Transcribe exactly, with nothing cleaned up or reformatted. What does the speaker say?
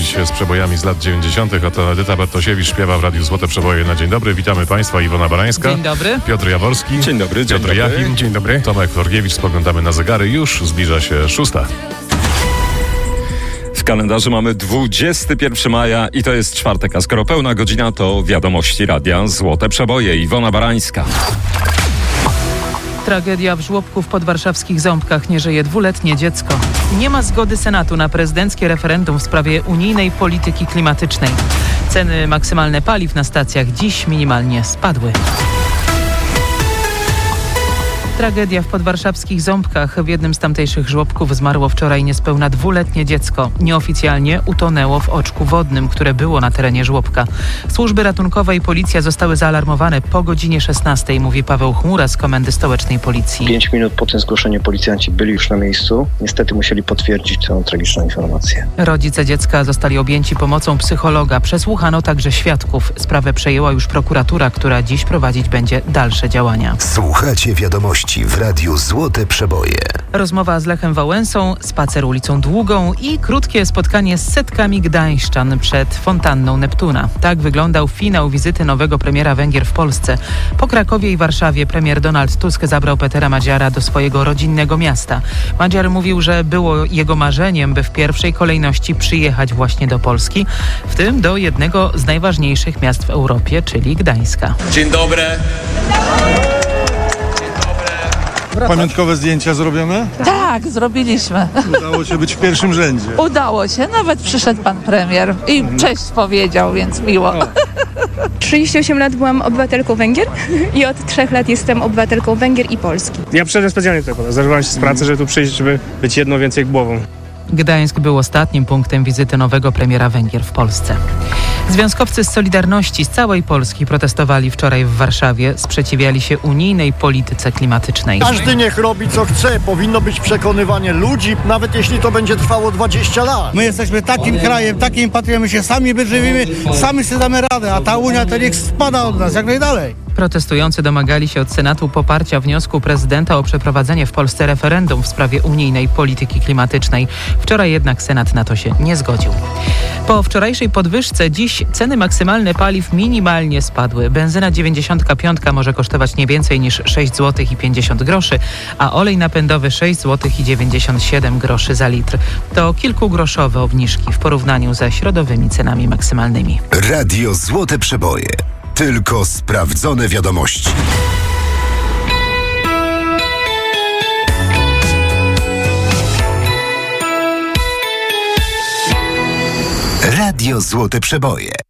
dziś z przebojami z lat dziewięćdziesiątych. Oto Edyta Bartosiewicz śpiewa w Radiu Złote Przeboje na dzień dobry. Witamy Państwa. Iwona Barańska. Dzień dobry. Piotr Jaworski. Dzień dobry. Dzień Piotr dobry. Jachim. Dzień dobry. Tomek Florgiewicz. Spoglądamy na zegary. Już zbliża się szósta. W kalendarzu mamy dwudziestego pierwszego maja i to jest czwartek, a skoro pełna godzina, to wiadomości Radia Złote Przeboje. Iwona Barańska. Tragedia w żłobku w podwarszawskich Ząbkach. Nie żyje dwuletnie dziecko. Nie ma zgody Senatu na prezydenckie referendum w sprawie unijnej polityki klimatycznej. Ceny maksymalne paliw na stacjach dziś minimalnie spadły. Tragedia w podwarszawskich Ząbkach. W jednym z tamtejszych żłobków zmarło wczoraj niespełna dwuletnie dziecko. Nieoficjalnie utonęło w oczku wodnym, które było na terenie żłobka. Służby ratunkowe i policja zostały zaalarmowane po godzinie szesnastej, mówi Paweł Chmura z Komendy Stołecznej Policji. Pięć minut po tym zgłoszeniu policjanci byli już na miejscu. Niestety musieli potwierdzić tę tragiczną informację. Rodzice dziecka zostali objęci pomocą psychologa. Przesłuchano także świadków. Sprawę przejęła już prokuratura, która dziś prowadzić będzie dalsze działania. Słuchacie wiadomości w Radiu Złote Przeboje. Rozmowa z Lechem Wałęsą, spacer ulicą Długą i krótkie spotkanie z setkami gdańszczan przed fontanną Neptuna. Tak wyglądał finał wizyty nowego premiera Węgier w Polsce. Po Krakowie i Warszawie premier Donald Tusk zabrał Petera Madziara do swojego rodzinnego miasta. Madziar mówił, że było jego marzeniem, by w pierwszej kolejności przyjechać właśnie do Polski, w tym do jednego z najważniejszych miast w Europie, czyli Gdańska. Dzień dobry. Pamiątkowe zdjęcia zrobione? Tak, zrobiliśmy. Udało się być w pierwszym rzędzie. Udało się, nawet przyszedł pan premier i cześć powiedział, więc miło. trzydzieści osiem lat byłam obywatelką Węgier i od trzech lat jestem obywatelką Węgier i Polski. Ja przyszedłem specjalnie tutaj, zerwałem się z pracy, żeby tu przyjść, żeby być jedną więcej głową. Gdańsk był ostatnim punktem wizyty nowego premiera Węgier w Polsce. Związkowcy z Solidarności z całej Polski protestowali wczoraj w Warszawie, sprzeciwiali się unijnej polityce klimatycznej. Każdy niech robi co chce, powinno być przekonywanie ludzi, nawet jeśli to będzie trwało dwadzieścia lat. My jesteśmy takim krajem, takim patriotem, my się sami wyżywimy, sami sobie damy radę, a ta Unia to niech spada od nas jak najdalej. Protestujący domagali się od Senatu poparcia wniosku prezydenta o przeprowadzenie w Polsce referendum w sprawie unijnej polityki klimatycznej. Wczoraj jednak Senat na to się nie zgodził. Po wczorajszej podwyżce dziś ceny maksymalne paliw minimalnie spadły. Benzyna dziewięćdziesiąt pięć może kosztować nie więcej niż sześć złotych i pięćdziesiąt groszy, a olej napędowy sześć złotych i dziewięćdziesiąt siedem groszy za litr. To kilkugroszowe obniżki w porównaniu ze środowymi cenami maksymalnymi. Radio Złote Przeboje. Tylko sprawdzone wiadomości. Radio Złote Przeboje.